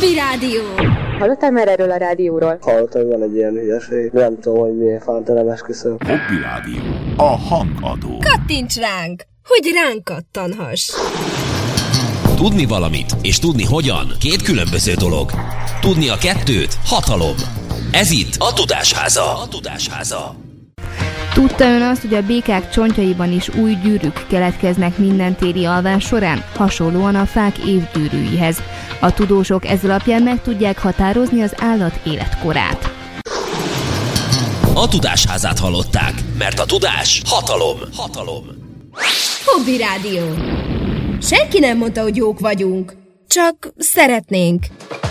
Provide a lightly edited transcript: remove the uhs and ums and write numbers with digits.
Hobby Rádió. Hallottál már erről a rádióról? Hallottam, hogy van egy ilyen hülyeség. Nem tudom, hogy miért fánta, nem esküszöm. Hobby Rádió. A hangadó. Kattints ránk, hogy ránk kattanhass. Tudni valamit és tudni hogyan két különböző dolog. Tudni a kettőt hatalom. Ez itt a Tudásháza. A Tudásháza. Tudta ön azt, hogy a békák csontjaiban is új gyűrűk keletkeznek minden téli alvás során, hasonlóan a fák évgyűrűihez. A tudósok ez alapján meg tudják határozni az állat életkorát. A Tudásházát hallották, mert a tudás hatalom. Hatalom. Hobby Rádió. Senki nem mondta, hogy jók vagyunk, csak szeretnénk.